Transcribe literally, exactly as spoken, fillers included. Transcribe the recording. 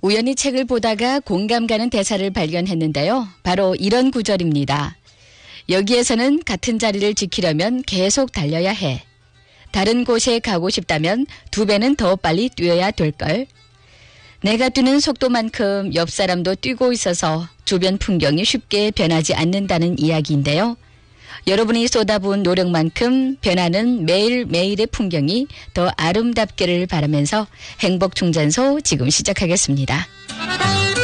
우연히 책을 보다가 공감 가는 대사를 발견했는데요. 바로 이런 구절입니다. 여기에서는 같은 자리를 지키려면 계속 달려야 해. 다른 곳에 가고 싶다면 두 배는 더 빨리 뛰어야 될걸. 내가 뛰는 속도만큼 옆 사람도 뛰고 있어서 주변 풍경이 쉽게 변하지 않는다는 이야기인데요. 여러분이 쏟아부은 노력만큼 변하는 매일매일의 풍경이 더 아름답기를 바라면서 행복충전소 지금 시작하겠습니다.